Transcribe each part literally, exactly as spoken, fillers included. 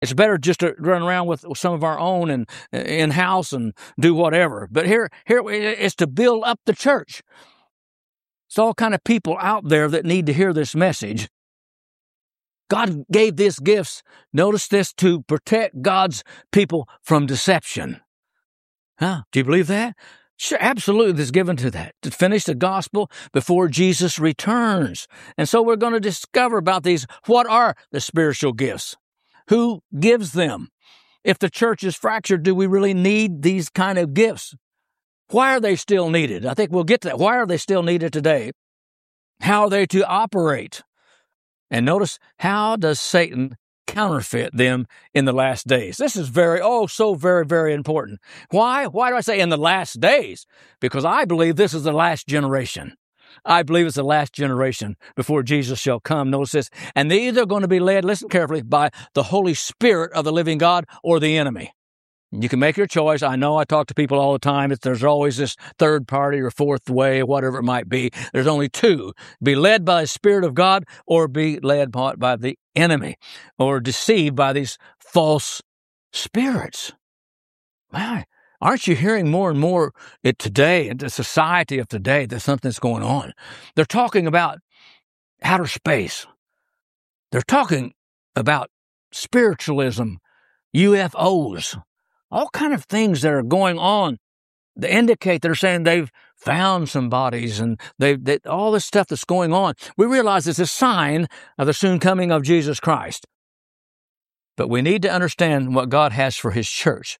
It's better just to run around with some of our own and in-house and do whatever. But here, here it's to build up the church. It's all kind of people out there that need to hear this message. God gave these gifts, notice this, to protect God's people from deception. Huh? Do you believe that? Sure, absolutely, this is given to that, to finish the gospel before Jesus returns. And so we're going to discover about these. What are the spiritual gifts? Who gives them? If the church is fractured, do we really need these kind of gifts? Why are they still needed? I think we'll get to that. Why are they still needed today? How are they to operate? And notice, how does Satan counterfeit them in the last days? This is very, oh, so very, very important. Why? Why do I say in the last days? Because I believe this is the last generation. I believe it's the last generation before Jesus shall come. Notice this. And they're either going to be led, listen carefully, by the Holy Spirit of the living God or the enemy. You can make your choice. I know I talk to people all the time. It's, there's always this third party or fourth way, whatever it might be. There's only two. Be led by the Spirit of God or be led by the enemy or deceived by these false spirits. My, aren't you hearing more and more it today, in the society of today, that something's going on? They're talking about outer space. They're talking about spiritualism, U F Os, all kind of things that are going on that indicate they're saying they've found some bodies and they've they, all this stuff that's going on. We realize it's a sign of the soon coming of Jesus Christ. But we need to understand what God has for His church.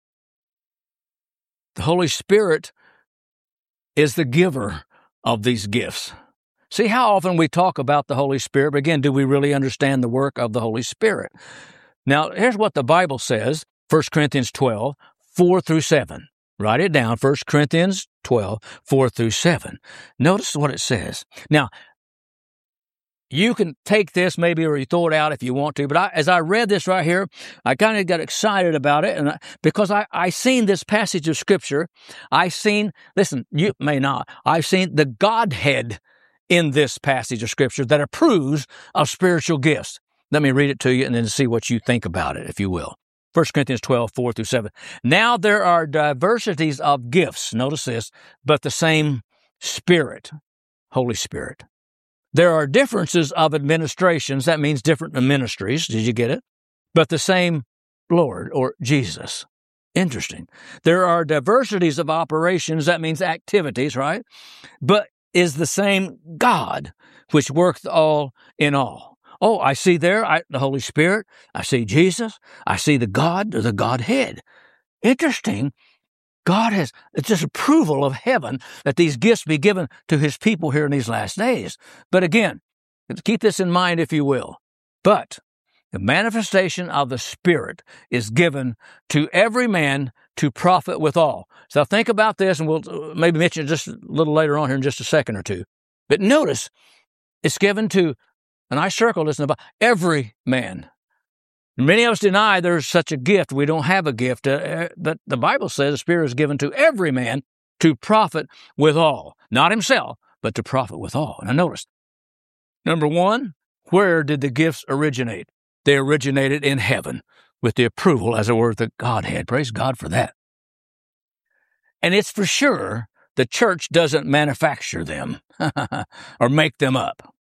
The Holy Spirit is the giver of these gifts. See how often we talk about the Holy Spirit, but again, do we really understand the work of the Holy Spirit? Now, here's what the Bible says. First Corinthians twelve, four through seven. Write it down, First Corinthians twelve, four through seven. Notice what it says. Now, you can take this maybe or you throw it out if you want to, but I, as I read this right here, I kind of got excited about it, and I, because I, I seen this passage of Scripture, I seen, listen, you may not, I've seen the Godhead in this passage of Scripture that approves of spiritual gifts. Let me read it to you and then see what you think about it, if you will. First Corinthians twelve, four through seven. Now there are diversities of gifts, notice this, but the same Spirit, Holy Spirit. There are differences of administrations, that means different ministries, did you get it? But the same Lord, or Jesus. Interesting. There are diversities of operations, that means activities, right? But is the same God, which worketh all in all. Oh, I see there I, the Holy Spirit. I see Jesus. I see the God or the Godhead. Interesting. God has, it's just approval of heaven that these gifts be given to His people here in these last days. But again, keep this in mind if you will. But the manifestation of the Spirit is given to every man to profit withal. So think about this, and we'll maybe mention it just a little later on here in just a second or two. But notice, it's given to, and I circled this in the Bible, every man. Many of us deny there's such a gift. We don't have a gift. Uh, but the Bible says the Spirit is given to every man to profit withal. Not himself, but to profit withal. Now notice, number one, where did the gifts originate? They originated in heaven with the approval, as it were, of the Godhead. Praise God for that. And it's for sure the church doesn't manufacture them or make them up.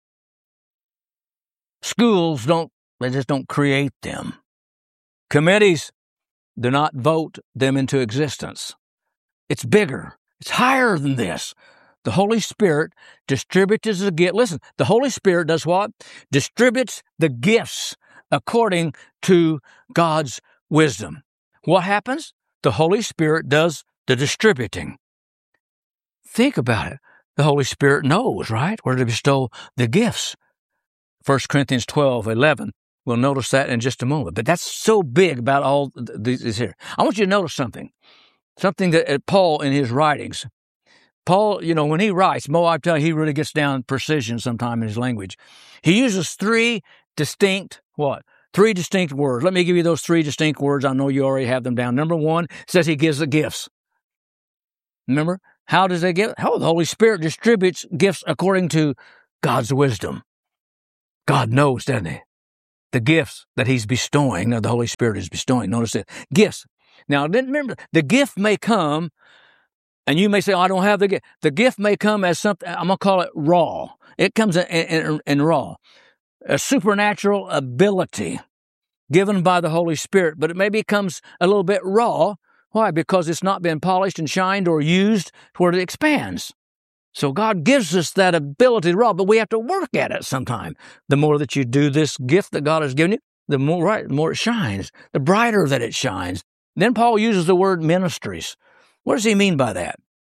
Schools don't, they just don't create them. Committees do not vote them into existence. It's bigger. It's higher than this. The Holy Spirit distributes the gift. Listen, the Holy Spirit does what? Distributes the gifts according to God's wisdom. What happens? The Holy Spirit does the distributing. Think about it. The Holy Spirit knows, right, where to bestow the gifts. First Corinthians twelve, eleven. We'll notice that in just a moment. But that's so big about all these here. I want you to notice something. Something that Paul in his writings, Paul, you know, when he writes, Mo, I tell you, he really gets down precision sometime in his language. He uses three distinct, what? Three distinct words. Let me give you those three distinct words. I know you already have them down. Number one says he gives the gifts. Remember? How does they give? How the Holy Spirit distributes gifts according to God's wisdom. God knows, doesn't He? the gifts that he's bestowing, or the Holy Spirit is bestowing. Notice it. Gifts. Now, remember, the gift may come, and you may say, oh, I don't have the gift. The gift may come as something, I'm going to call it raw. It comes in, in, in raw. A supernatural ability given by the Holy Spirit, but it maybe comes a little bit raw. Why? Because it's not been polished and shined or used where it expands. So God gives us that ability to raw, but we have to work at it sometime. The more that you do this gift that God has given you, the more, right, the more it shines, the brighter that it shines. Then Paul uses the word ministries. What does he mean by that?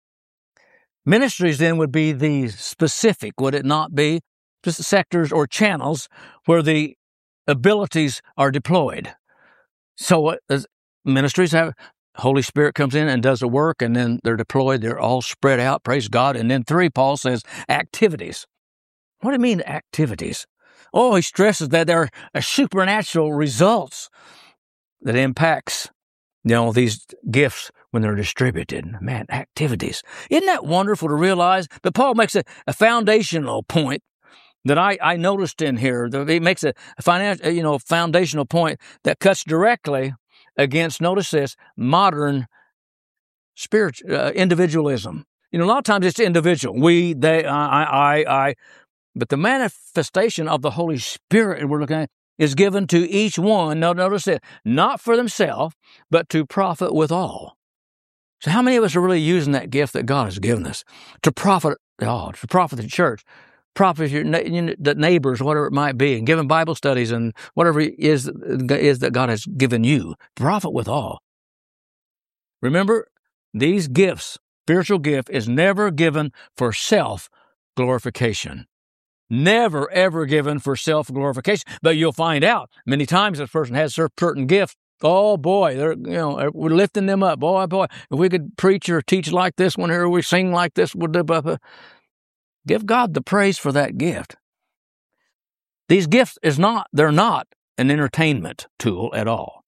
Ministries then would be the specific, would it not be? Just sectors or channels where the abilities are deployed. So what does ministries have? Holy Spirit comes in and does the work, and then they're deployed. They're all spread out, praise God. And then three, Paul says, activities. What do you mean activities? Oh, he stresses that there are supernatural results that impacts, you know, these gifts when they're distributed. Man, activities. Isn't that wonderful to realize? But Paul makes a, a foundational point that I, I noticed in here. He makes a, a financial, you know, foundational point that cuts directly against, notice this, modern spiritual uh, individualism. You know, a lot of times it's individual. We, they, I, I, I. But the manifestation of the Holy Spirit we're looking at is given to each one, no, notice it, not for themselves, but to profit with all. So how many of us are really using that gift that God has given us to profit all, to profit the church, profit your the neighbors, whatever it might be, and giving Bible studies and whatever it is, is that God has given you. Profit with all. Remember, these gifts, spiritual gift, is never given for self-glorification. Never, ever given for self-glorification. But you'll find out many times this person has certain gifts. Oh boy, they're, you know, we're lifting them up. Boy, boy, if we could preach or teach like this one here, we sing like this, we'll do, blah, blah. Give God the praise for that gift. These gifts is not, they're not an entertainment tool at all.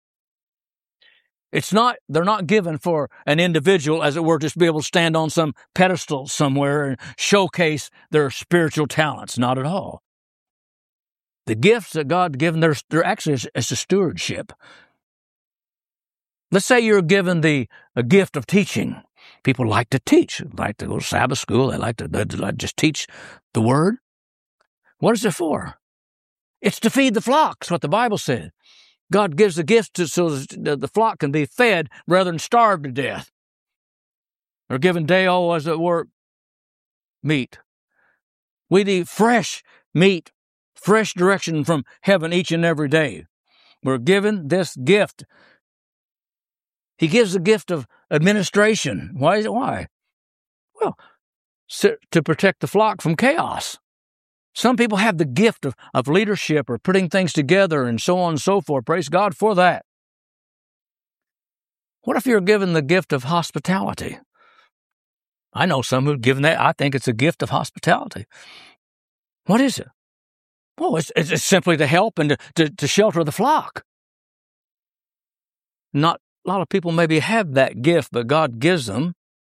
It's not, they're not given for an individual, as it were, just to be able to stand on some pedestal somewhere and showcase their spiritual talents. Not at all. The gifts that God given, they're, they're actually, it's a stewardship. Let's say you're given the a gift of teaching. People like to teach, like to go to Sabbath school. They like to, they like to just teach the word. What is it for? It's to feed the flock. That's what the Bible said. God gives the gift to, so that the flock can be fed rather than starve to death. They're given day, oh, as it were, meat. We need fresh meat, fresh direction from heaven each and every day. We're given this gift. He gives the gift of administration. Why is it? Why? Well, to protect the flock from chaos. Some people have the gift of, of leadership or putting things together and so on and so forth. Praise God for that. What if you're given the gift of hospitality? I know some who've given that. I think it's a gift of hospitality. What is it? Well, it's, it's simply to help and to, to, to shelter the flock. Not a lot of people maybe have that gift, but God gives them.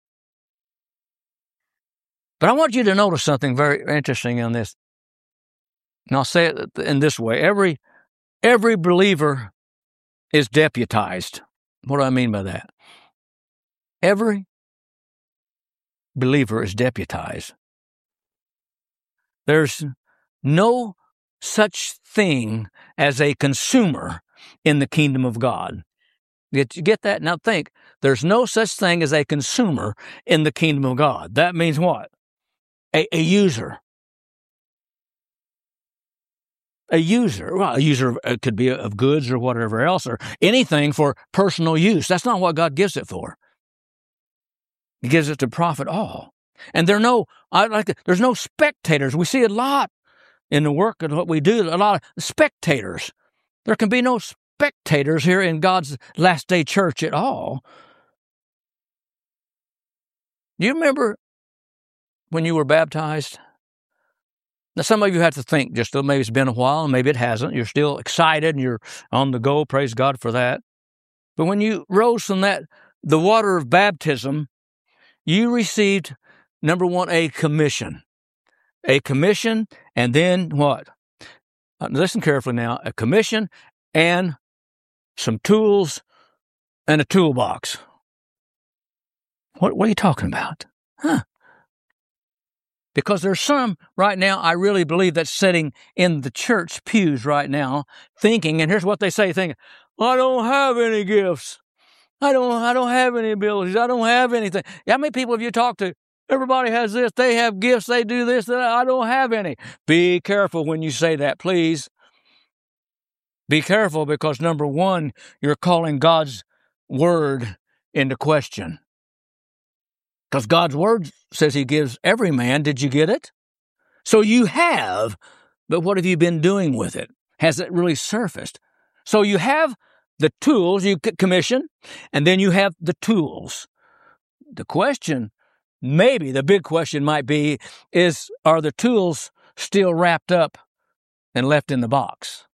But I want you to notice something very interesting in this. And I'll say it in this way. Every, every believer is deputized. What do I mean by that? Every believer is deputized. There's no such thing as a consumer in the kingdom of God. Did you get that? Now think, there's no such thing as a consumer in the kingdom of God. That means what? A, a user. A user. Well, a user could be of goods or whatever else, or anything for personal use. That's not what God gives it for. He gives it to profit all. And there are no, I like it, there's no spectators. We see a lot in the work of what we do, a lot of spectators. There can be no spectators here in God's last day church at all. Do you remember when you were baptized? Now, some of you have to think, just maybe it's been a while, and maybe it hasn't. You're still excited, and you're on the go. Praise God for that. But when you rose from that, the water of baptism, you received, number one, a commission. A commission, and then what? uh, listen carefully now, a commission and some tools and a toolbox. What, what are you talking about? Huh? Because there's some right now, I really believe, that's sitting in the church pews right now thinking, and here's what they say, thinking, I don't have any gifts. I don't I don't have any abilities. I don't have anything. How many people have you talked to? Everybody has this. They have gifts. They do this. That. I don't have any. Be careful when you say that, please. Be careful because, number one, you're calling God's word into question. Because God's word says he gives every man. Did you get it? So you have, but what have you been doing with it? Has it really surfaced? So you have the tools you commission, and then you have the tools. The question, maybe the big question might be, is are the tools still wrapped up and left in the box?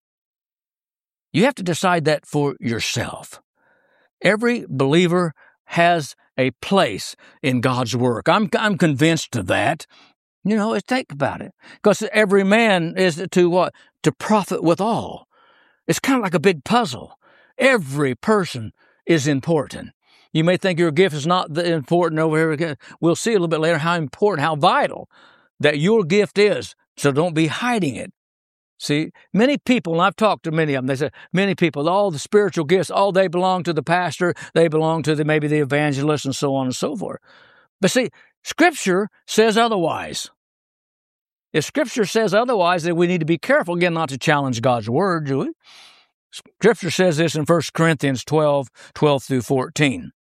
You have to decide that for yourself. Every believer has a place in God's work. I'm I'm convinced of that. You know, think about it. Because every man is to what? To profit withal. It's kind of like a big puzzle. Every person is important. You may think your gift is not important over here. We'll see a little bit later how important, how vital that your gift is. So don't be hiding it. See, many people, and I've talked to many of them, they say, many people, all the spiritual gifts, all they belong to the pastor, they belong to the, maybe the evangelist and so on and so forth. But see, Scripture says otherwise. If Scripture says otherwise, then we need to be careful, again, not to challenge God's word, do we? Scripture says this in First Corinthians twelve, twelve through fourteen.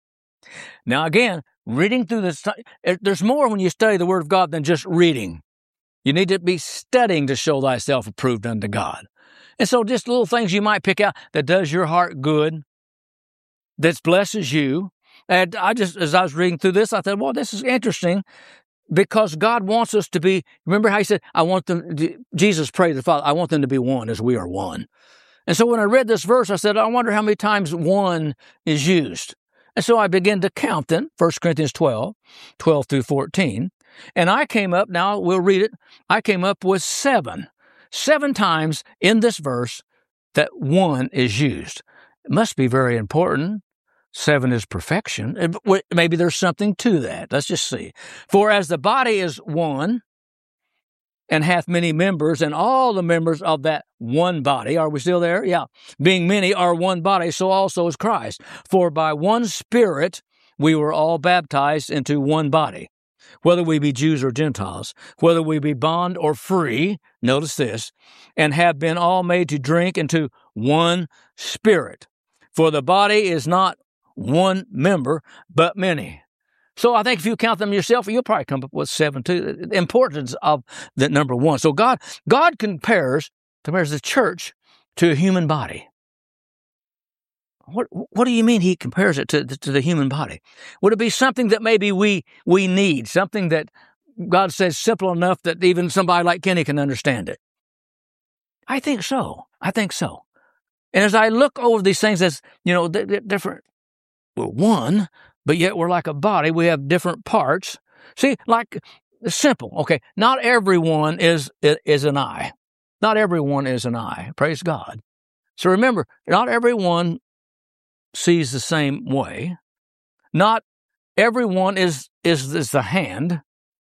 Now, again, reading through this, there's more when you study the Word of God than just reading. You need to be studying to show thyself approved unto God. And so just little things you might pick out that does your heart good, that blesses you. And I just, as I was reading through this, I thought, well, this is interesting because God wants us to be, remember how he said, I want them, Jesus prayed to the Father, I want them to be one as we are one. And so when I read this verse, I said, I wonder how many times one is used. And so I began to count then, First Corinthians twelve, twelve through fourteen. And I came up, now we'll read it, I came up with seven. Seven times in this verse that one is used. It must be very important. Seven is perfection. Maybe there's something to that. Let's just see. For as the body is one and hath many members, and all the members of that one body, are we still there? Yeah. Being many are one body, so also is Christ. For by one Spirit we were all baptized into one body. Whether we be Jews or Gentiles, whether we be bond or free, notice this, and have been all made to drink into one Spirit. For the body is not one member, but many. So I think if you count them yourself, you'll probably come up with seven too. The importance of the number one. So God, God compares, compares the church to a human body. What what do you mean he compares it to, to the human body? Would it be something that maybe we we need, something that God says simple enough that even somebody like Kenny can understand it? I think so. I think so. And as I look over these things as, you know, they're, they're different. We're one, but yet we're like a body. We have different parts. See, like simple. Okay, not everyone is is an eye. Not everyone is an eye. Praise God. So remember, not everyone sees the same way. Not everyone is, is, is the hand.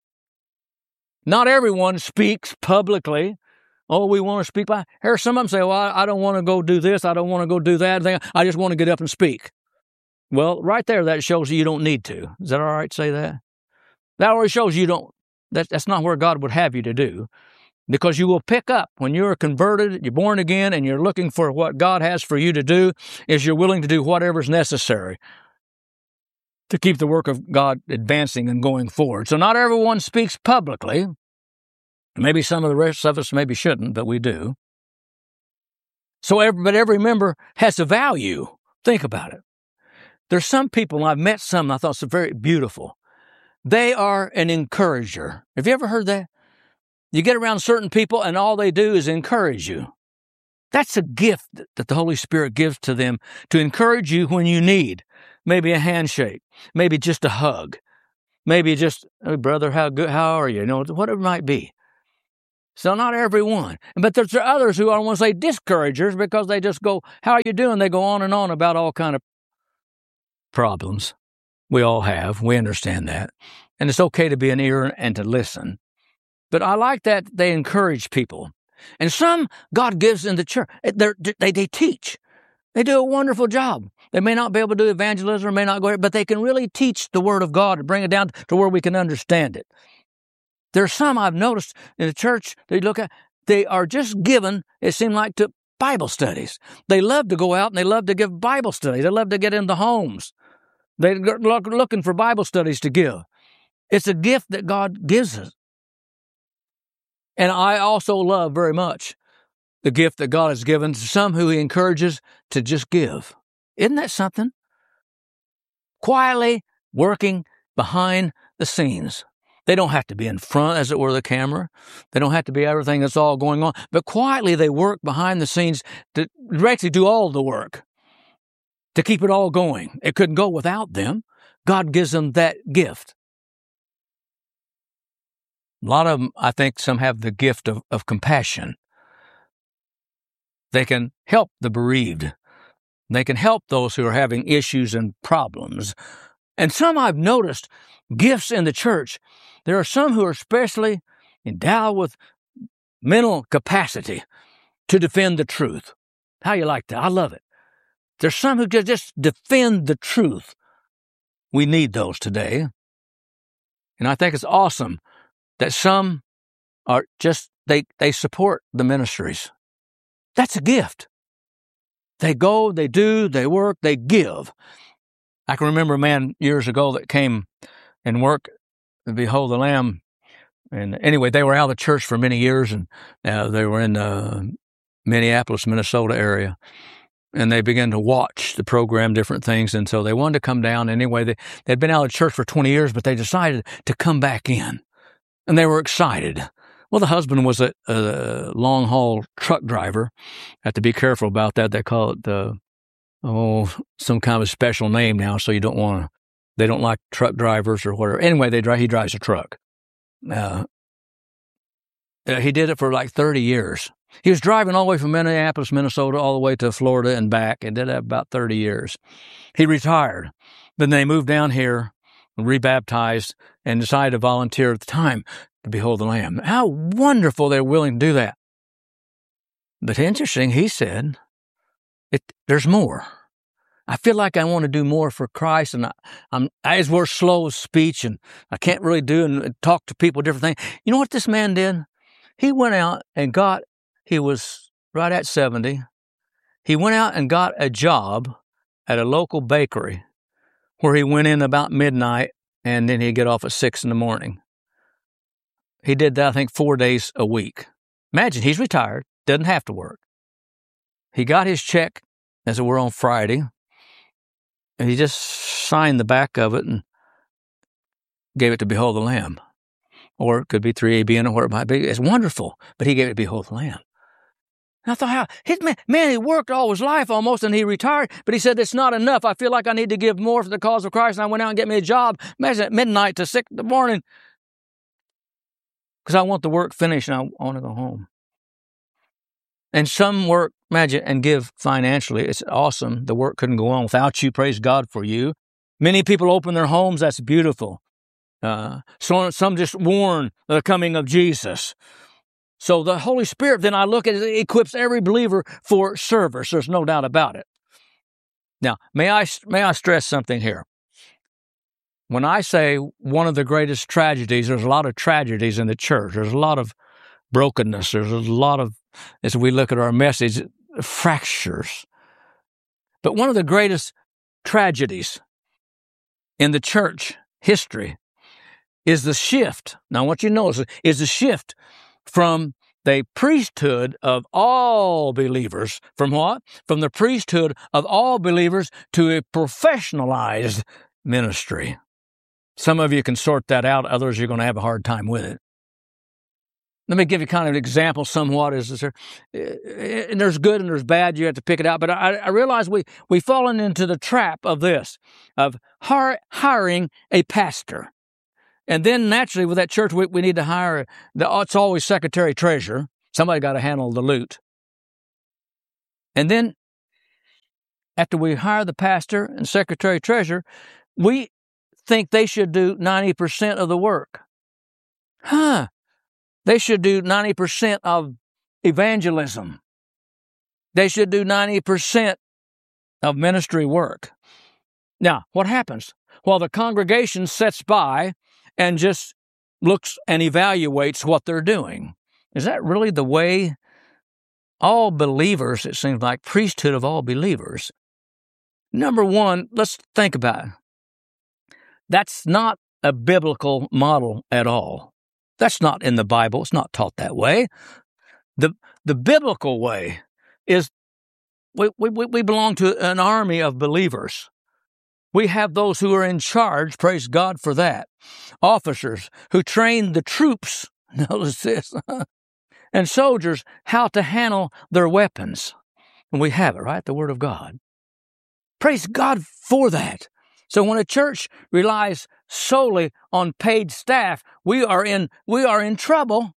Not everyone speaks publicly. Oh, we want to speak by. Here, some of them say, well, I, I don't want to go do this. I don't want to go do that. I just want to get up and speak. Well, right there, that shows you you don't need to. Is that all right to say that? That already shows you don't. That, that's not where God would have you to do. Because you will pick up when you're converted, you're born again, and you're looking for what God has for you to do, is you're willing to do whatever is necessary to keep the work of God advancing and going forward. So not everyone speaks publicly. Maybe some of the rest of us maybe shouldn't, but we do. So, every, but every member has a value. Think about it. There's some people, and I've met some, and I thought it's very beautiful. They are an encourager. Have you ever heard that? You get around certain people and all they do is encourage you. That's a gift that the Holy Spirit gives to them to encourage you when you need. Maybe a handshake, maybe just a hug, maybe just, hey, brother, how good, how are you? You know, whatever it might be. So not everyone. But there's others who, I want to say, discouragers, because they just go, how are you doing? They go on and on about all kind of problems. We all have. We understand that. And it's okay to be an ear and to listen. But I like that they encourage people. And some God gives in the church. They're, they they teach. They do a wonderful job. They may not be able to do evangelism, or may not go, but they can really teach the Word of God and bring it down to where we can understand it. There's some I've noticed in the church, they look at, they are just given, it seems like, to Bible studies. They love to go out and they love to give Bible studies. They love to get into homes. They're looking for Bible studies to give. It's a gift that God gives us. And I also love very much the gift that God has given to some who He encourages to just give. Isn't that something? Quietly working behind the scenes. They don't have to be in front, as it were, of the camera. They don't have to be everything that's all going on. But quietly they work behind the scenes to actually do all the work, to keep it all going. It couldn't go without them. God gives them that gift. A lot of them, I think some have the gift of, of compassion. They can help the bereaved. They can help those who are having issues and problems. And some I've noticed gifts in the church. There are some who are especially endowed with mental capacity to defend the truth. How you like that? I love it. There's some who just defend the truth. We need those today. And I think it's awesome that some are just, they, they support the ministries. That's a gift. They go, they do, they work, they give. I can remember a man years ago that came and worked at Behold the Lamb. And anyway, they were out of the church for many years, and uh, they were in the Minneapolis, Minnesota area. And they began to watch the program, different things. And so they wanted to come down. Anyway, they, they'd been out of church for twenty years, but they decided to come back in. And they were excited. Well, the husband was a, a long-haul truck driver. Have to be careful about that. They call it, uh, oh, some kind of special name now, so you don't want to, they don't like truck drivers or whatever. Anyway, they drive, he drives a truck. Uh, uh, he did it for like thirty years. He was driving all the way from Minneapolis, Minnesota, all the way to Florida and back, and did that about thirty years. He retired. Then they moved down here, rebaptized, and decided to volunteer at the time to Behold the Lamb. How wonderful they're willing to do that. But interesting, he said, it, there's more. I feel like I want to do more for Christ, and I, I'm as we're slow of speech, and I can't really do and talk to people different things. You know what this man did? He went out and got, he was right at seventy. He went out and got a job at a local bakery where he went in about midnight, and then he'd get off at six in the morning. He did that, I think, four days a week. Imagine, he's retired, doesn't have to work. He got his check, as it were, on Friday, and he just signed the back of it and gave it to Behold the Lamb. Or it could be three A B N or whatever it might be. It's wonderful, but he gave it to Behold the Lamb. And I thought, how, his man, man, he worked all his life almost, and he retired, but he said, it's not enough. I feel like I need to give more for the cause of Christ, and I went out and get me a job, imagine at midnight to six in the morning, because I want the work finished, and I want to go home. And some work, imagine, and give financially. It's awesome. The work couldn't go on without you. Praise God for you. Many people open their homes. That's beautiful. Uh, so, some just warn the coming of Jesus. So the Holy Spirit, then I look at it, it equips every believer for service. There's no doubt about it. Now, may I, may I stress something here? When I say one of the greatest tragedies, there's a lot of tragedies in the church. There's a lot of brokenness. There's a lot of, as we look at our message, fractures. But one of the greatest tragedies in the church history is the shift. Now, what you notice is the shift from the priesthood of all believers, from what? From the priesthood of all believers to a professionalized ministry. Some of you can sort that out. Others, you're going to have a hard time with it. Let me give you kind of an example somewhat. Is there, and there's good and there's bad. You have to pick it out. But I, I realize we, we've fallen into the trap of this, of hire, hiring a pastor. And then naturally with that church, we, we need to hire, the, it's always secretary treasurer. Somebody got to handle the loot. And then after we hire the pastor and secretary treasurer, we think they should do ninety percent of the work. Huh. They should do ninety percent of evangelism. They should do ninety percent of ministry work. Now, what happens? Well, the congregation sits by and just looks and evaluates what they're doing. Is that really the way all believers, it seems like, priesthood of all believers? Number one, let's think about it. That's not a biblical model at all. That's not in the Bible. It's not taught that way. The the biblical way is we, we, we belong to an army of believers. We have those who are in charge, praise God for that. Officers who train the troops, notice this, and soldiers how to handle their weapons. And we have it, right? The Word of God. Praise God for that. So when a church relies solely on paid staff, we are in we are in trouble.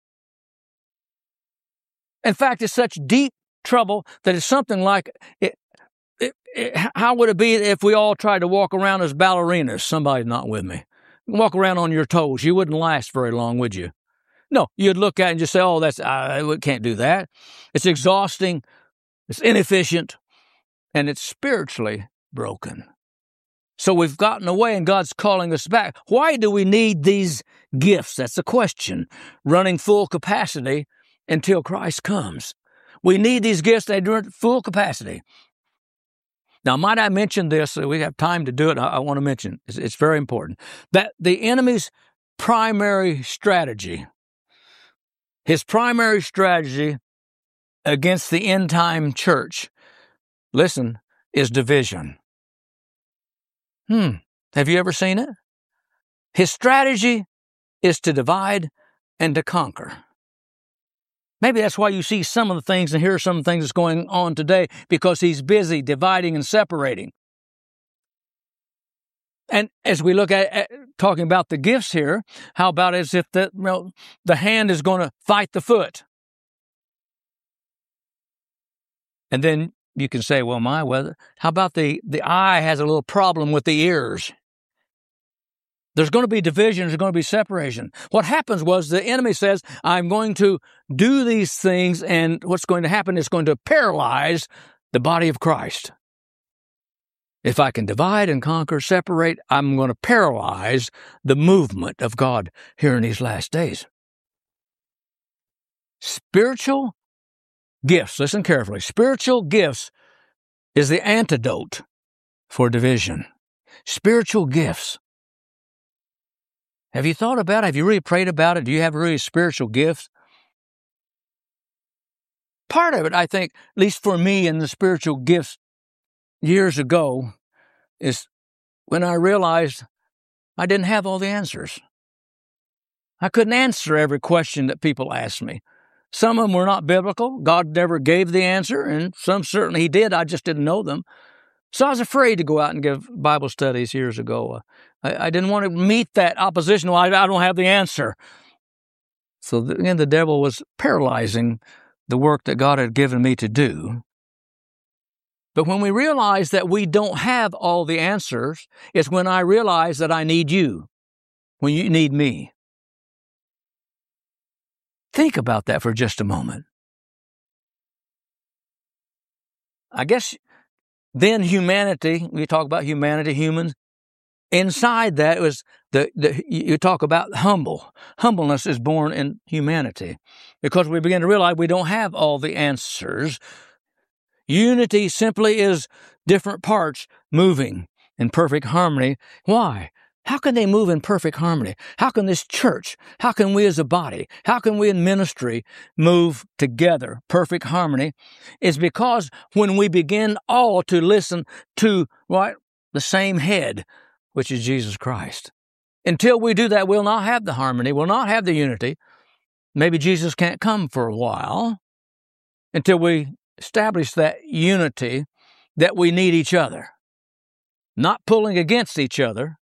In fact, it's such deep trouble that it's something like, it, it, it, how would it be if we all tried to walk around as ballerinas? Somebody's not with me. Walk around on your toes. You wouldn't last very long, would you? No, you'd look at it and just say, oh, that's I uh, can't do that. It's exhausting, it's inefficient, and it's spiritually broken. So we've gotten away and God's calling us back. Why do we need these gifts? That's the question. Running full capacity until Christ comes. We need these gifts. They do it at full capacity. Now, might I mention this? So we have time to do it. I, I want to mention it's, it's very important that the enemy's primary strategy, his primary strategy against the end time church, listen, is division. Hmm. Have you ever seen it? His strategy is to divide and to conquer. Maybe that's why you see some of the things and hear some of the things that's going on today, because he's busy dividing and separating. And as we look at, at talking about the gifts here, how about as if the, you know, the hand is going to fight the foot? And then you can say, well, my, well, how about the, the eye has a little problem with the ears? There's going to be division. There's going to be separation. What happens was the enemy says, I'm going to do these things, and what's going to happen is going to paralyze the body of Christ. If I can divide and conquer, separate, I'm going to paralyze the movement of God here in these last days. Spiritual gifts, listen carefully, spiritual gifts is the antidote for division. Spiritual gifts. Have you thought about it? Have you really prayed about it? Do you have really spiritual gifts? Part of it, I think, at least for me in the spiritual gifts years ago, is when I realized I didn't have all the answers. I couldn't answer every question that people asked me. Some of them were not biblical. God never gave the answer, and some certainly He did. I just didn't know them. So I was afraid to go out and give Bible studies years ago. I, I didn't want to meet that opposition. Well, I, I don't have the answer. So the, again, the devil was paralyzing the work that God had given me to do. But when we realize that we don't have all the answers, it's when I realize that I need you, when you need me. Think about that for just a moment. I guess then humanity, we talk about humanity, humans, inside that was the, the you talk about humble. Humbleness is born in humanity because we begin to realize we don't have all the answers. Unity simply is different parts moving in perfect harmony. Why? How can they move in perfect harmony? How can this church, how can we as a body, how can we in ministry move together, perfect harmony? It's because when we begin all to listen to what? The same head, which is Jesus Christ. Until we do that, we'll not have the harmony, we'll not have the unity. Maybe Jesus can't come for a while until we establish that unity that we need each other. Not pulling against each other,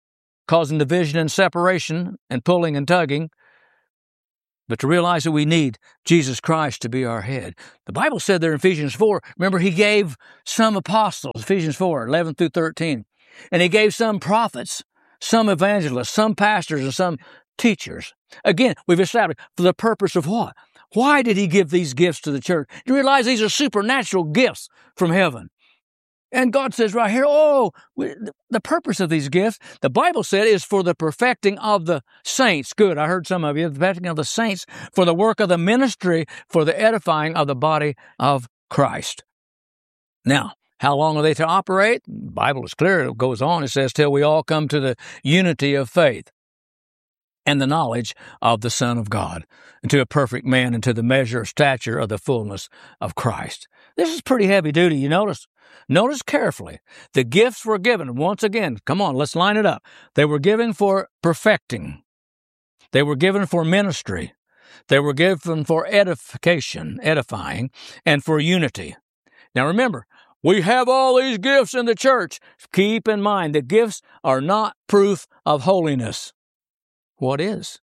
causing division and separation and pulling and tugging, but to realize that we need Jesus Christ to be our head. The Bible said there in Ephesians four, remember, he gave some apostles, Ephesians four, eleven through thirteen, and he gave some prophets, some evangelists, some pastors, and some teachers. Again, we've established for the purpose of what? Why did he give these gifts to the church? You realize these are supernatural gifts from heaven. And God says right here, oh, the purpose of these gifts, the Bible said, is for the perfecting of the saints. Good, I heard some of you. The perfecting of the saints, for the work of the ministry, for the edifying of the body of Christ. Now, how long are they to operate? The Bible is clear. It goes on. It says, till we all come to the unity of faith and the knowledge of the Son of God, and to a perfect man, and to the measure of stature of the fullness of Christ. This is pretty heavy duty, you notice? Notice carefully. The gifts were given, once again, come on, let's line it up. They were given for perfecting. They were given for ministry. They were given for edification, edifying, and for unity. Now remember, we have all these gifts in the church. Keep in mind, the gifts are not proof of holiness. What is?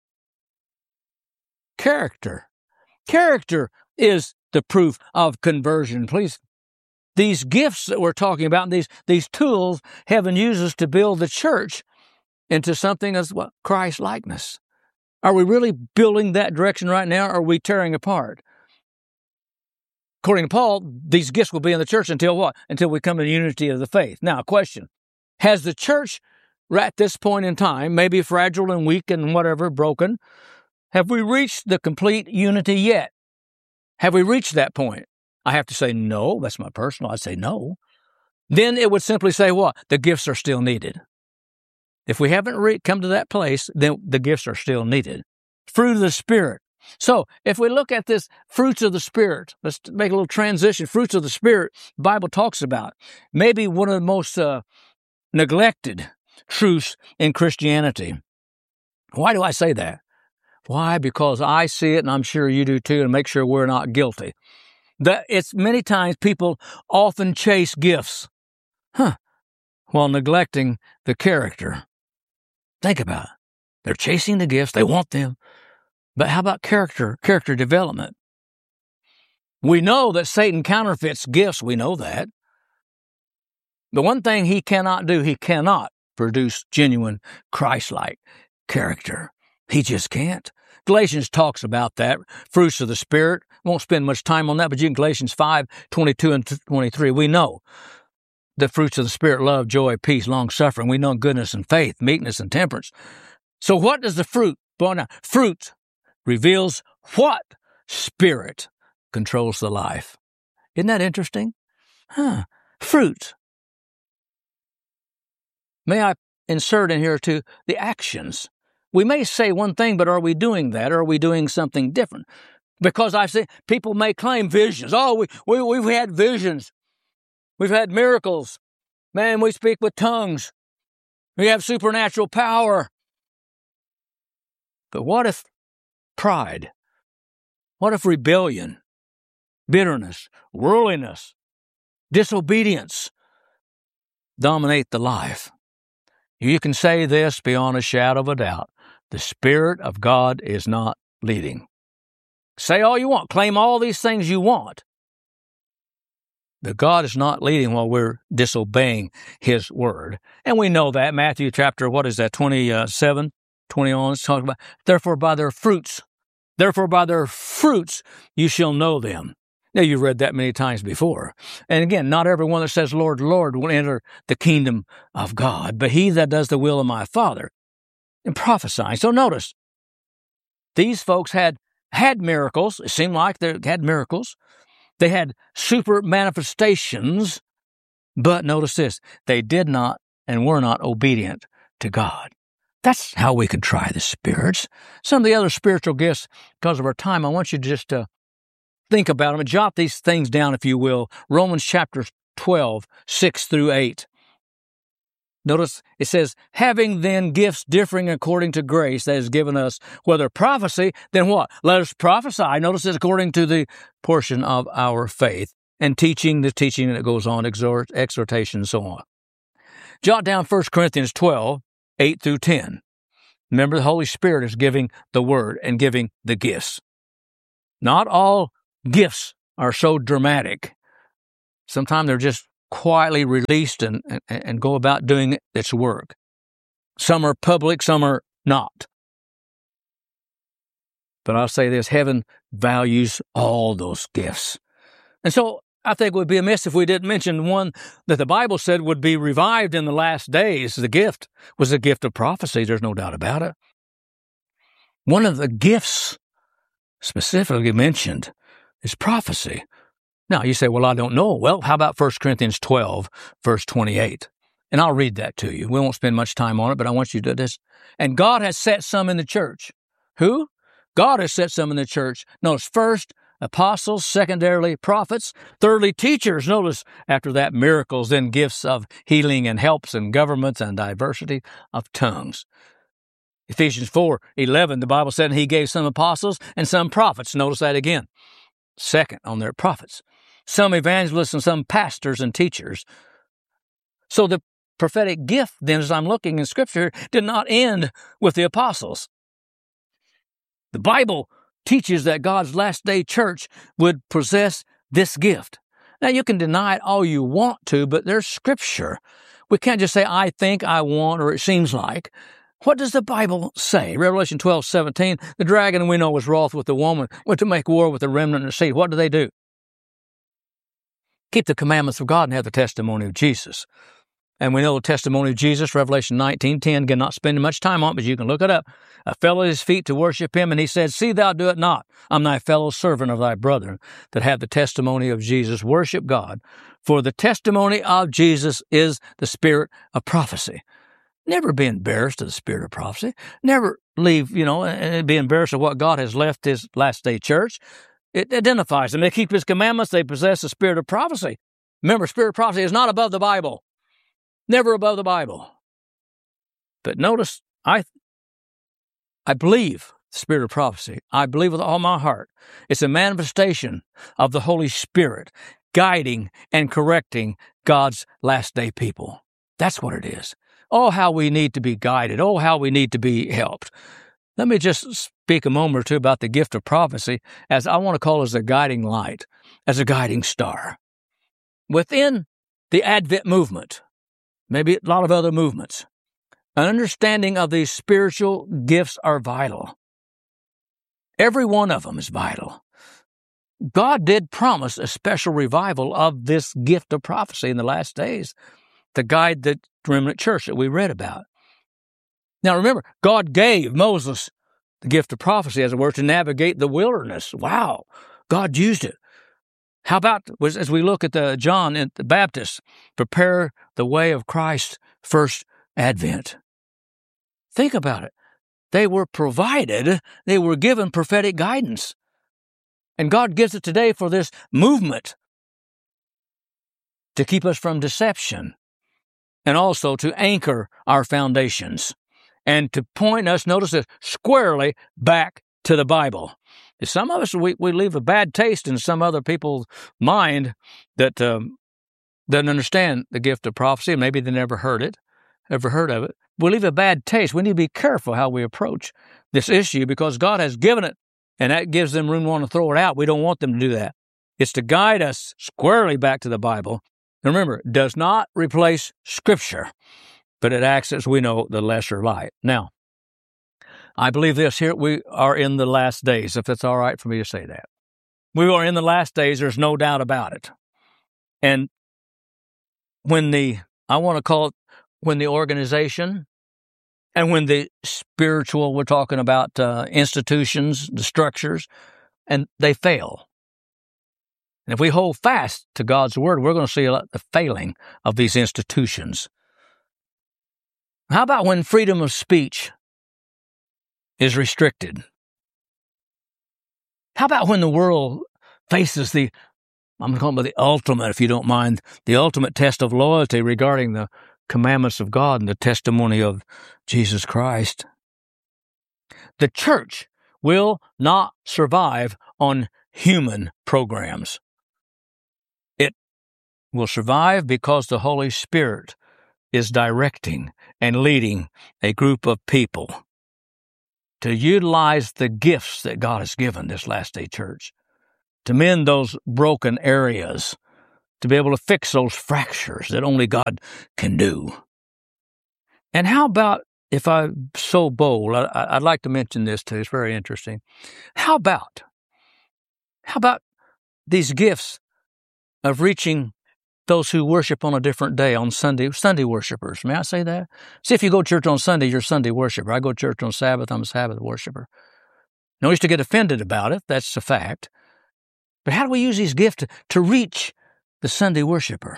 Character. Character is the proof of conversion. Please, these gifts that we're talking about, these, these tools heaven uses to build the church into something as what? Christ-likeness. Are we really building that direction right now, or are we tearing apart? According to Paul, these gifts will be in the church until what? Until we come to the unity of the faith. Now, a question. Has the church, at this point in time, maybe fragile and weak and whatever, broken, have we reached the complete unity yet? Have we reached that point? I have to say no. That's my personal. I'd say no. Then it would simply say what? The gifts are still needed. If we haven't re- come to that place, then the gifts are still needed. Fruit of the Spirit. So if we look at this fruits of the Spirit, let's make a little transition. Fruits of the Spirit, the Bible talks about. Maybe one of the most uh, neglected truths in Christianity. Why do I say that? Why? Because I see it, and I'm sure you do too, and make sure we're not guilty. That it's many times people often chase gifts, huh, while neglecting the character. Think about it. They're chasing the gifts. They want them. But how about character, character development? We know that Satan counterfeits gifts. We know that. The one thing he cannot do, he cannot produce genuine Christ-like character. He just can't. Galatians talks about that. Fruits of the Spirit. Won't spend much time on that, but you can Galatians five, twenty-two and twenty-three. We know the fruits of the Spirit, love, joy, peace, long-suffering. We know goodness and faith, meekness and temperance. So what does the fruit, boy, now, fruit reveals what spirit controls the life? Isn't that interesting? Huh. Fruit. May I insert in here too the actions? We may say one thing, but are we doing that, or are we doing something different? Because I've seen people may claim visions. Oh, we, we, we've had visions. We've had miracles. Man, we speak with tongues. We have supernatural power. But what if pride? What if rebellion, bitterness, worldliness, disobedience dominate the life? You can say this beyond a shadow of a doubt. The Spirit of God is not leading. Say all you want. Claim all these things you want. But God is not leading while we're disobeying His Word. And we know that. Matthew chapter, what is that, twenty-seven, twenty on, it's talking about, therefore by their fruits, therefore by their fruits you shall know them. Now, you've read that many times before. And again, not everyone that says, Lord, Lord, will enter the kingdom of God, but he that does the will of my Father. And prophesying. So notice, these folks had had miracles. It seemed like they had miracles. They had super manifestations. But notice this, they did not and were not obedient to God. That's how we can try the spirits. Some of the other spiritual gifts, because of our time, I want you to just uh, think about them and jot these things down, if you will. Romans chapter twelve, six through eight. Notice it says, having then gifts differing according to grace that is given us, whether prophecy, then what? Let us prophesy. Notice it's according to the portion of our faith. And teaching, the teaching that goes on, exhort, exhortation, and so on. Jot down First Corinthians twelve, eight through ten. Remember, the Holy Spirit is giving the word and giving the gifts. Not all gifts are so dramatic. Sometimes they're just quietly released and, and, and go about doing its work. Some are public, some are not. But I'll say this, heaven values all those gifts. And so I think it would be amiss if we didn't mention one that the Bible said would be revived in the last days. The gift was the gift of prophecy. There's no doubt about it. One of the gifts specifically mentioned is prophecy. Now, you say, well, I don't know. Well, how about First Corinthians twelve, verse twenty-eight? And I'll read that to you. We won't spend much time on it, but I want you to do this. And God has set some in the church. Who? God has set some in the church. Notice, first, apostles, secondarily, prophets, thirdly, teachers. Notice, after that, miracles, then gifts of healing and helps and governments and diversity of tongues. Ephesians four eleven, the Bible said he gave some apostles and some prophets. Notice that again. Second on their prophets. Some evangelists and some pastors and teachers. So the prophetic gift, then, as I'm looking in Scripture, did not end with the apostles. The Bible teaches that God's last day church would possess this gift. Now, you can deny it all you want to, but there's Scripture. We can't just say, I think, I want, or it seems like. What does the Bible say? Revelation twelve seventeen, the dragon we know was wroth with the woman, went to make war with the remnant of the seed. What do they do? Keep the commandments of God and have the testimony of Jesus. And we know the testimony of Jesus, Revelation nineteen ten, again, not spending much time on it, but you can look it up. I fell at his feet to worship him, and he said, see thou do it not. I'm thy fellow servant of thy brethren that have the testimony of Jesus. Worship God. For the testimony of Jesus is the spirit of prophecy. Never be embarrassed of the spirit of prophecy. Never leave, you know, and be embarrassed of what God has left his last day church. It identifies them. They keep his commandments. They possess the spirit of prophecy. Remember, spirit of prophecy is not above the Bible. Never above the Bible. But notice, I I believe the spirit of prophecy. I believe with all my heart. It's a manifestation of the Holy Spirit guiding and correcting God's last day people. That's what it is. Oh, how we need to be guided. Oh, how we need to be helped. Let me just speak a moment or two about the gift of prophecy, as I want to call it as a guiding light, as a guiding star. Within the Advent movement, maybe a lot of other movements, an understanding of these spiritual gifts are vital. Every one of them is vital. God did promise a special revival of this gift of prophecy in the last days to guide the remnant church that we read about. Now remember, God gave Moses the gift of prophecy, as it were, to navigate the wilderness. Wow, God used it. How about, as we look at the John and the Baptist, prepare the way of Christ's first advent? Think about it. They were provided, they were given prophetic guidance. And God gives it today for this movement to keep us from deception and also to anchor our foundations and to point us, notice this, squarely back to the Bible. Some of us, we, we leave a bad taste in some other people's mind that um, doesn't understand the gift of prophecy. Maybe they never heard it, ever heard of it. We leave a bad taste. We need to be careful how we approach this issue because God has given it, and that gives them room to want to throw it out. We don't want them to do that. It's to guide us squarely back to the Bible. And remember, it does not replace Scripture, but it acts, as we know, the lesser light. Now, I believe this here, we are in the last days, if it's all right for me to say that. We are in the last days, there's no doubt about it. And when the, I want to call it, when the organization and when the spiritual, we're talking about uh, institutions, the structures, and they fail. And if we hold fast to God's word, we're going to see a lot, the failing of these institutions. How about when freedom of speech is restricted? How about when the world faces the, I'm going to call it the ultimate, if you don't mind, the ultimate test of loyalty regarding the commandments of God and the testimony of Jesus Christ? The church will not survive on human programs. It will survive because the Holy Spirit is directing and leading a group of people to utilize the gifts that God has given this last day church, to mend those broken areas, to be able to fix those fractures that only God can do. And how about, if I'm so bold, I, I'd like to mention this too, it's very interesting. How about, how about these gifts of reaching those who worship on a different day, on Sunday, Sunday worshipers? May I say that? See, if you go to church on Sunday, you're a Sunday worshiper. I go to church on Sabbath, I'm a Sabbath worshiper. No use to get offended about it, that's a fact. But how do we use these gifts to, to reach the Sunday worshiper?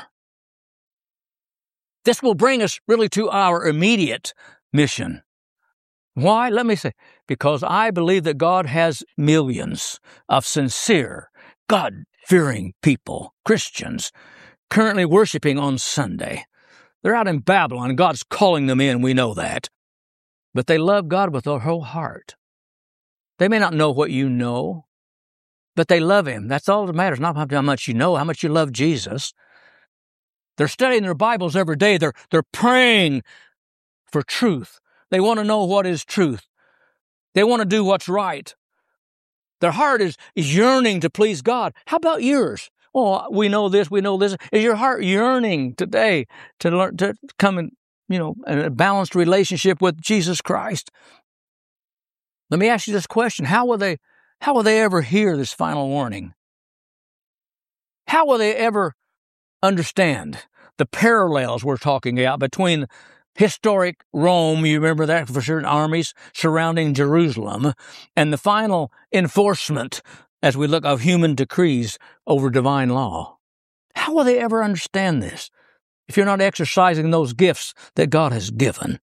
This will bring us really to our immediate mission. Why? Let me say, because I believe that God has millions of sincere, God-fearing people, Christians, currently worshiping on Sunday. They're out in Babylon. God's calling them in. We know that. But they love God with their whole heart. They may not know what you know, but they love Him. That's all that matters, not how much you know, how much you love Jesus. They're studying their Bibles every day. They're, they're praying for truth. They want to know what is truth. They want to do what's right. Their heart is, is yearning to please God. How about yours? Oh, we know this, we know this. Is your heart yearning today to learn to come in, you know, in a balanced relationship with Jesus Christ? Let me ask you this question. How will they, how will they ever hear this final warning? How will they ever understand the parallels we're talking about between historic Rome, you remember that for certain armies surrounding Jerusalem, and the final enforcement, as we look, of human decrees over divine law? How will they ever understand this if you're not exercising those gifts that God has given?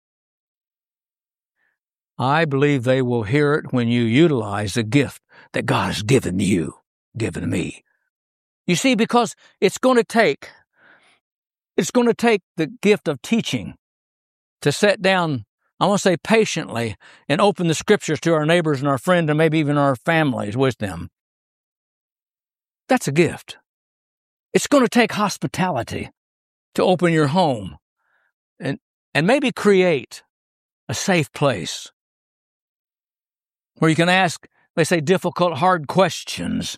I believe they will hear it when you utilize the gift that God has given you, given me. You see, because it's going to take, it's going to take the gift of teaching to sit down, I want to say patiently, and open the Scriptures to our neighbors and our friends and maybe even our families with them. That's a gift. It's going to take hospitality to open your home and, and maybe create a safe place where you can ask, they say, difficult, hard questions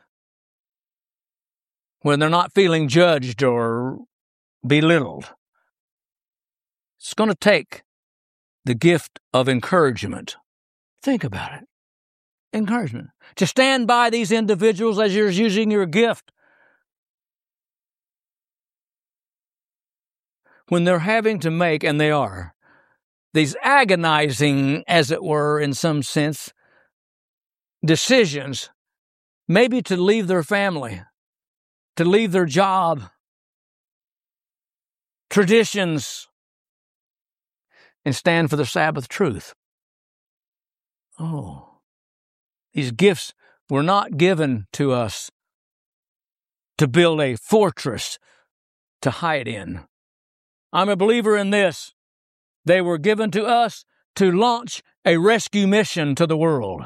when they're not feeling judged or belittled. It's going to take the gift of encouragement. Think about it. Encouragement. To stand by these individuals as you're using your gift when they're having to make, and they are, these agonizing, as it were, in some sense, decisions, maybe to leave their family, to leave their job, traditions, and stand for the Sabbath truth. Oh, these gifts were not given to us to build a fortress to hide in. I'm a believer in this. They were given to us to launch a rescue mission to the world.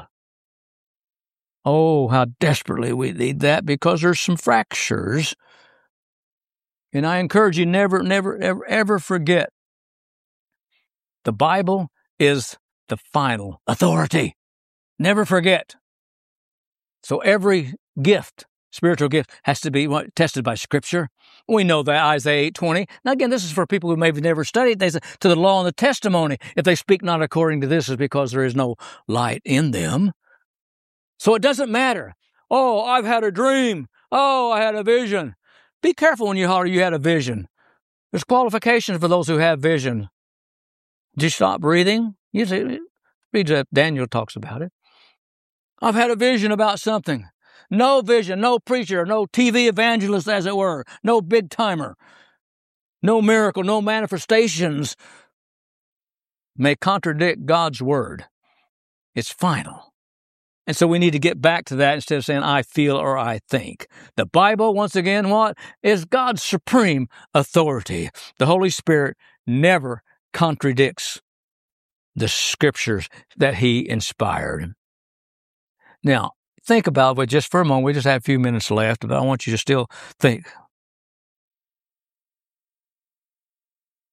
Oh, how desperately we need that, because there's some fractures. And I encourage you, never, never, ever, ever forget, the Bible is the final authority. Never forget. So every gift, spiritual gift, has to be what, tested by Scripture. We know that, Isaiah eight twenty. Now again, this is for people who maybe never studied. They say, to the law and the testimony, if they speak not according to this, is because there is no light in them. So it doesn't matter. Oh, I've had a dream. Oh, I had a vision. Be careful when you holler you had a vision. There's qualifications for those who have vision. Did you stop breathing? You see, read Daniel talks about it. I've had a vision about something. No vision, no preacher, no T V evangelist, as it were, no big timer, no miracle, no manifestations may contradict God's word. It's final. And so we need to get back to that instead of saying, I feel or I think. The Bible, once again, what? Is God's supreme authority. The Holy Spirit never contradicts the Scriptures that He inspired. Now, think about it just for a moment. We just have a few minutes left, but I want you to still think.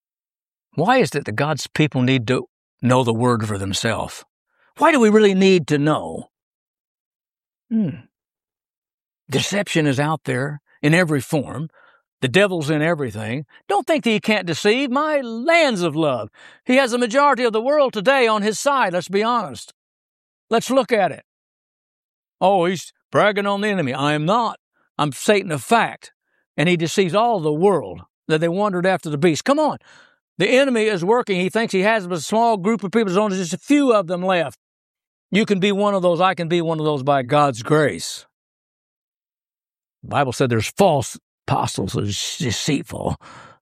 Why is it that God's people need to know the Word for themselves? Why do we really need to know? Hmm. Deception is out there in every form. The devil's in everything. Don't think that he can't deceive. My lands of love. He has the majority of the world today on his side, let's be honest. Let's look at it. Oh, he's bragging on the enemy. I am not. I'm Satan of fact. And he deceives all the world that they wandered after the beast. Come on. The enemy is working. He thinks he has a small group of people. There's only just a few of them left. You can be one of those. I can be one of those by God's grace. The Bible said there's false apostles, there's deceitful.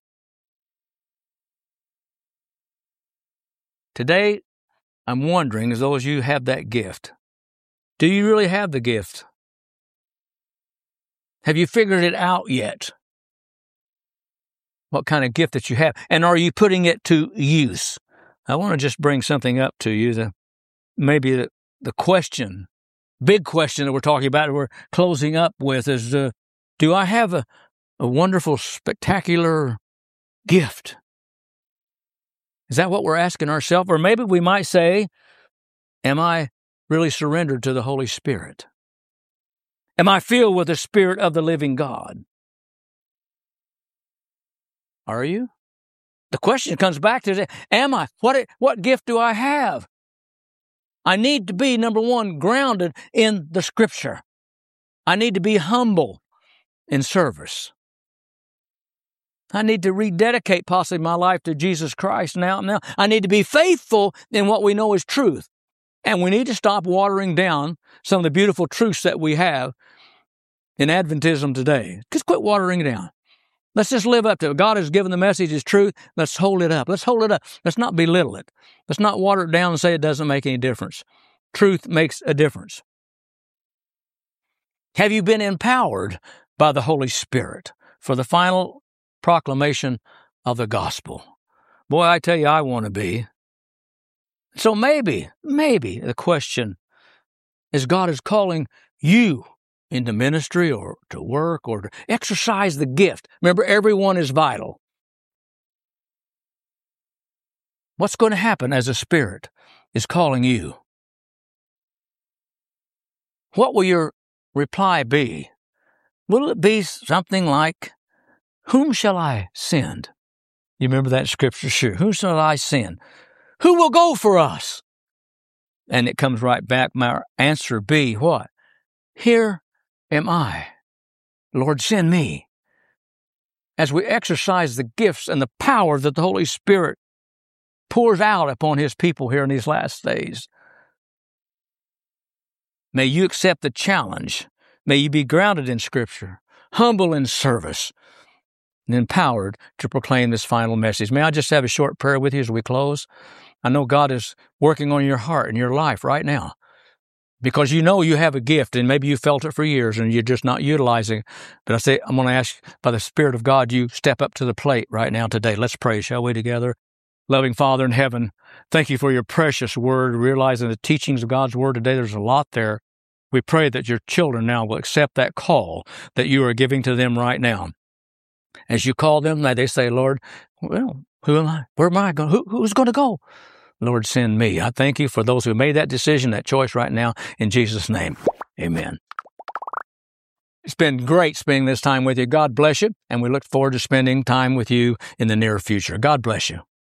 Today, I'm wondering, as those of you have that gift, do you really have the gift? Have you figured it out yet? What kind of gift that you have? And are you putting it to use? I want to just bring something up to you, the, maybe the, the question, big question that we're talking about, we're closing up with is, uh, do I have a, a wonderful, spectacular gift? Is that what we're asking ourselves? Or maybe we might say, am I really surrendered to the Holy Spirit? Am I filled with the Spirit of the living God? Are you? The question comes back to, am I? What, what gift do I have? I need to be, number one, grounded in the Scripture. I need to be humble in service. I need to rededicate possibly my life to Jesus Christ now. Now, I need to be faithful in what we know is truth. And we need to stop watering down some of the beautiful truths that we have in Adventism today. Just quit watering it down. Let's just live up to it. God has given the message as truth. Let's hold it up. Let's hold it up. Let's not belittle it. Let's not water it down and say it doesn't make any difference. Truth makes a difference. Have you been empowered by the Holy Spirit for the final proclamation of the gospel? Boy, I tell you, I want to be. So maybe, maybe the question is, God is calling you into ministry or to work or to exercise the gift. Remember, everyone is vital. What's going to happen as the Spirit is calling you? What will your reply be? Will it be something like, whom shall I send? You remember that scripture? Sure. Whom shall I send? Who will go for us? And it comes right back. My answer be what? Here am I. Lord, send me. As we exercise the gifts and the power that the Holy Spirit pours out upon His people here in these last days, may you accept the challenge. May you be grounded in Scripture, humble in service, and empowered to proclaim this final message. May I just have a short prayer with you as we close? I know God is working on your heart and your life right now, because you know you have a gift, and maybe you felt it for years and you're just not utilizing it. But I say, I'm going to ask, by the Spirit of God, you step up to the plate right now today. Let's pray, shall we, together? Loving Father in heaven, thank you for your precious word, realizing the teachings of God's word today. There's a lot there. We pray that your children now will accept that call that you are giving to them right now. As you call them, they say, Lord, well, who am I? Where am I going? Who, who's going to go? Lord, send me. I thank you for those who made that decision, that choice right now. In Jesus' name, amen. It's been great spending this time with you. God bless you, and we look forward to spending time with you in the near future. God bless you.